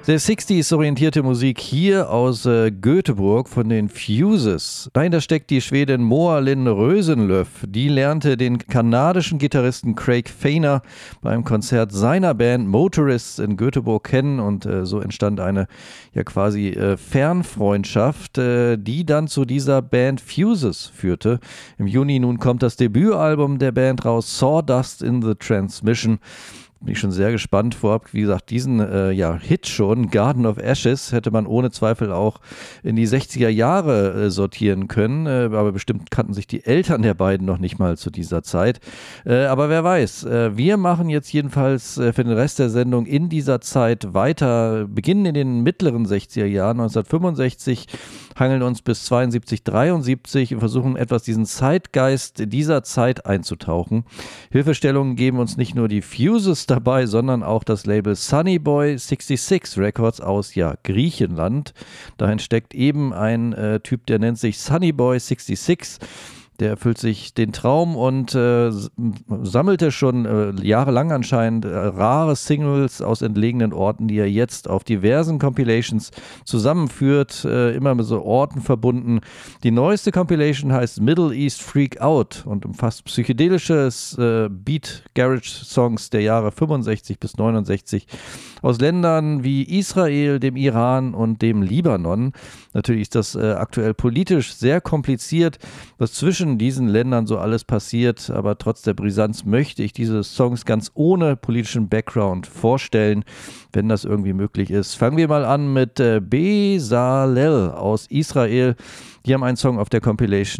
Sehr 60s-orientierte Musik hier aus Göteborg von den Fuses. Dahinter steckt die Schwedin Moa Linn Rösenlöf. Die lernte den kanadischen Gitarristen Craig Feiner beim Konzert seiner Band Motorists in Göteborg kennen und so entstand eine quasi Fernfreundschaft, die dann zu dieser Band Fuses führte. Im Juni nun kommt das Debütalbum der Band raus, Sawdust in the Transmission. Bin ich schon sehr gespannt. Vorab, wie gesagt, diesen Hit schon, Garden of Ashes, hätte man ohne Zweifel auch in die 60er Jahre sortieren können. Aber bestimmt kannten sich die Eltern der beiden noch nicht mal zu dieser Zeit. Aber wer weiß. Wir machen jetzt jedenfalls für den Rest der Sendung in dieser Zeit weiter, beginnen in den mittleren 60er Jahren, 1965, hangeln uns bis 72, 73 und versuchen etwas diesen Zeitgeist dieser Zeit einzutauchen. Hilfestellungen geben uns nicht nur die Fuses dabei, sondern auch das Label Sunnyboy 66 Records aus Griechenland. Dahin steckt eben ein Typ, der nennt sich Sunnyboy 66. Der erfüllt sich den Traum und sammelte schon jahrelang anscheinend rare Singles aus entlegenen Orten, die er jetzt auf diversen Compilations zusammenführt, immer mit so Orten verbunden. Die neueste Compilation heißt Middle East Freak Out und umfasst psychedelisches Beat-Garage-Songs der Jahre 65 bis 69 aus Ländern wie Israel, dem Iran und dem Libanon. Natürlich ist das aktuell politisch sehr kompliziert, was zwischen diesen Ländern so alles passiert, aber trotz der Brisanz möchte ich diese Songs ganz ohne politischen Background vorstellen, wenn das irgendwie möglich ist. Fangen wir mal an mit Bezalel aus Israel. Die haben einen Song auf der Compilation